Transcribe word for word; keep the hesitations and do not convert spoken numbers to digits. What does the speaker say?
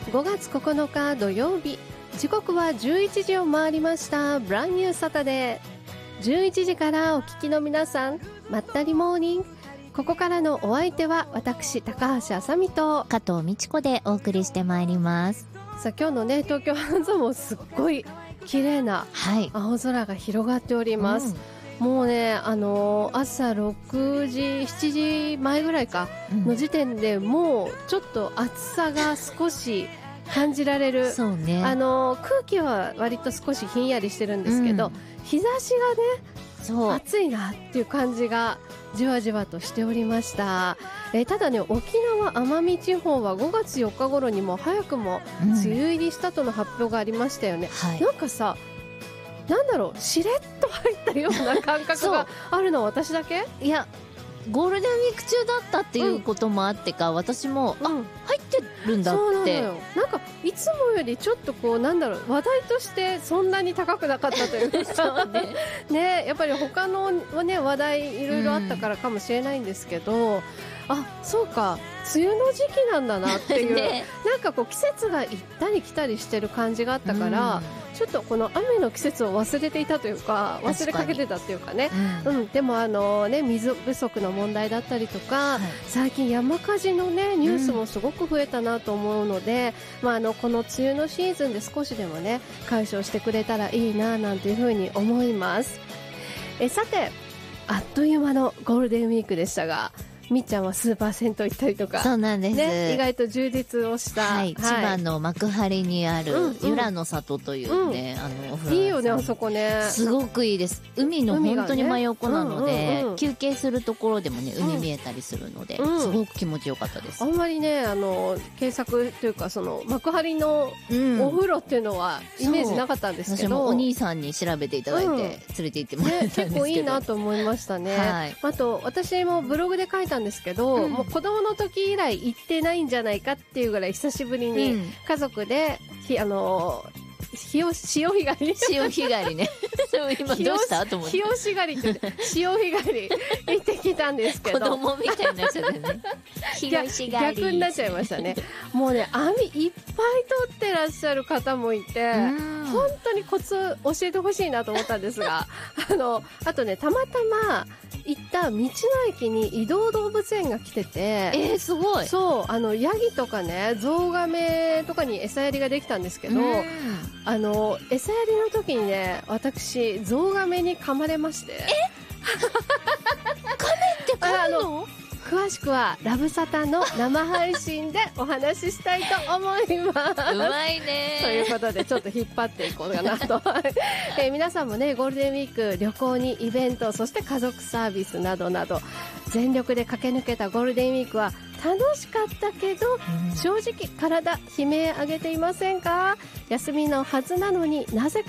ごがつここのか土曜日、時刻はじゅういちじを回りました。ブランニューサタデー、じゅういちじからお聞きの皆さん、まったりモーニング。ここからのお相手は私高橋あさみと加藤美智子でお送りしてまいります。 さあ今日のね東京半蔵もすっごい綺麗な青空が広がっております、はいうん、もうねあのー、朝ろくじしちじまえぐらいかの時点でもうちょっと暑さが少し感じられるそうね、 あのー、空気は割と少しひんやりしてるんですけど、うん、日差しがねそう暑いなっていう感じがじわじわとしておりました。えー、ただね沖縄奄美地方はごがつよっか頃にも早くも梅雨入りしたとの発表がありましたよね、うんはい、なんかさなんだろうしれっと入ったような感覚があるのは私だけ？ いやゴールデンウィーク中だったっていうこともあってか、うん、私も、うん、あ入ってるんだってそうなのよ。 なんかいつもよりちょっとこうなんだろう話題としてそんなに高くなかったというかそう、ねね、やっぱり他の、ね、話題いろいろあったからかもしれないんですけど、うん、あそうか梅雨の時期なんだなっていう、ね、なんかこう季節が行ったり来たりしてる感じがあったから、うん、ちょっとこの雨の季節を忘れていたというか忘れかけてたっていうかね、うんうん、でもあの、ね、水不足の問題だったりとか、はい、最近山火事の、ね、ニュースもすごく増えたなと思うので、うんまあ、あのこの梅雨のシーズンで少しでも、ね、解消してくれたらいいななんていうふうに思います。えさてあっという間のゴールデンウィークでしたがみっちゃんはスーパー銭湯行ったりとかそうなんです、 ね、意外と充実をした、 はいはい、千葉の幕張にある由良の里というね、うんうん、あのお風呂いいよねあそこねすごくいいです。海の本当に真横なので、ねうんうんうん、休憩するところでもね海見えたりするので、うん、すごく気持ちよかったです。 あんまりねあの検索というかその幕張のお風呂っていうのはイメージなかったんですけど、 私もお兄さんに調べていただいて連れて行ってもらったんですけど、ね、 結構いいなと思いましたね、はい、あと私もブログで書いたんですけど、うん、もう子供の時以来行ってないんじゃないかっていうぐらい久しぶりに家族で、うん、あの潮潮干狩り潮干狩りね今どうしたと思って潮干狩りって潮干狩り行ってきたんですけど子供みたいになっちゃってね逆になっちゃいましたね。もうね網いっぱい取ってらっしゃる方もいて本当にコツ教えてほしいなと思ったんですがあのあとねたまたま行った道の駅に移動動物園が来ててえー、すごいそうあのヤギとかねゾウガメとかに餌やりができたんですけどあの餌やりの時にね私ゾウガメに噛まれましてえ噛めって噛むの？ 詳しくはラブサタの生配信でお話ししたいと思いますうまいねということでちょっと引っ張っていこうかなと、えー、皆さんもねゴールデンウィーク旅行にイベントそして家族サービスなどなど全力で駆け抜けたゴールデンウィークは楽しかったけど、うん、正直体悲鳴上げていませんか？休みのはずなのになぜ